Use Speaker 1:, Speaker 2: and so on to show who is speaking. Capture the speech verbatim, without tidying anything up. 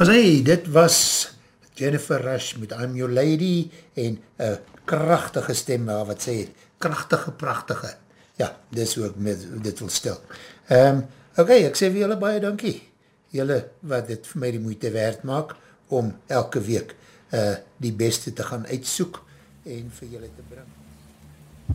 Speaker 1: As hy, dit was Jennifer Rush met I'm Your Lady en een krachtige stem, wat sê het, krachtige, prachtige. Ja, dis hoe ek met, dit wil stel. Um, Oké, okay, ek sê vir julle baie dankie. Julle wat dit vir my die moeite werd maak om elke week uh, die beste te gaan uitsoek en vir julle te bring.